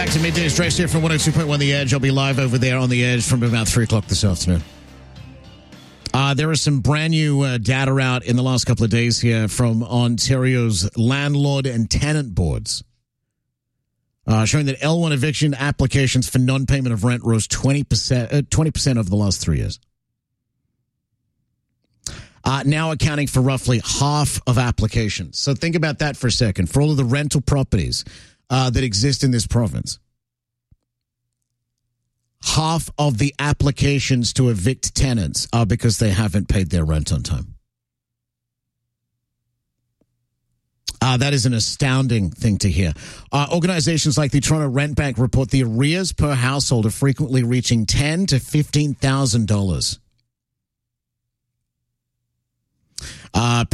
back to Midday Stress here from 102.1 The Edge. I'll be live over there on The Edge from about 3 o'clock this afternoon. There is some brand new data out in the last couple of days here from Ontario's landlord and tenant boards, showing that L1 eviction applications for non-payment of rent rose 20% over the last 3 years. Now accounting for roughly half of applications. So think about that for a second. For all of the rental properties that exist in this province, half of the applications to evict tenants are because they haven't paid their rent on time. That is an astounding thing to hear. Organizations like the Toronto Rent Bank report the arrears per household are frequently reaching $10,000 to $15,000.